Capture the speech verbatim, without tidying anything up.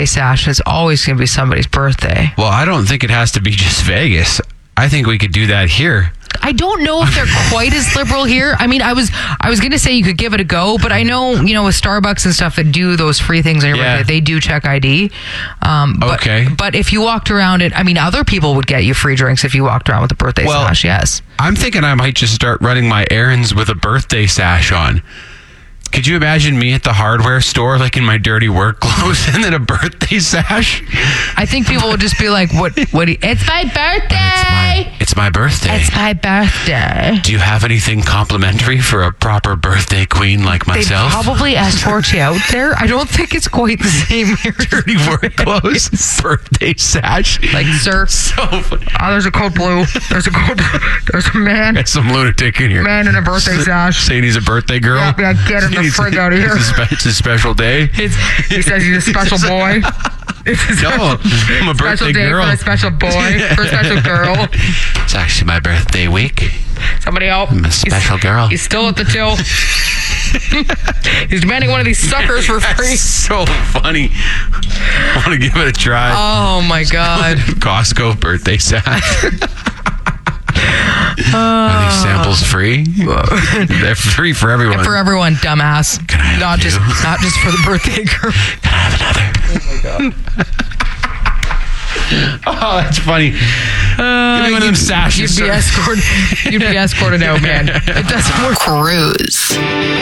birthday sash, it's always going to be somebody's birthday. Well, I don't think it has to be just Vegas. I think we could do that here. I don't know if they're quite as liberal here. I mean, I was I was going to say you could give it a go, but I know, you know, with Starbucks and stuff that do those free things on your Yeah. birthday, they do check I D. Um, but, Okay. But if you walked around it, I mean, other people would get you free drinks if you walked around with a birthday Well, sash, yes. I'm thinking I might just start running my errands with a birthday sash on. Could you imagine me at the hardware store, like in my dirty work clothes, and then a birthday sash? I think people would just be like, "What? What? Do you, it's my birthday! It's my birthday. It's my birthday!" Do you have anything complimentary for a proper birthday queen like They myself? probably escort you out there. I don't think it's quite the same here. Dirty work clothes, birthday sash. Like, sir, So funny. oh, there's a cold blue. There's a cold. There's a man. Got some lunatic in here. Man in a birthday sash. Saying he's a birthday girl. Yeah, yeah, get him the He's- frig out of here. It's a, spe- it's a special day. It's, he says he's a special boy. It's a No, I'm a special birthday day girl. for a special boy, for a special girl. It's actually my birthday week. Somebody help. I'm a special he's, girl. He's still at the till. He's demanding one of these suckers for free. That's so funny. I want to give it a try. Oh my God. Costco birthday sash. Are these samples free? They're free for everyone. For everyone, dumbass. Can I have not two? just not just for the birthday girl. Can I have another? Oh my god. Oh, that's funny. Uh, Give me one of them sashes. You'd be sir. escorted. You'd be escorted out, man. It doesn't work. Cruise.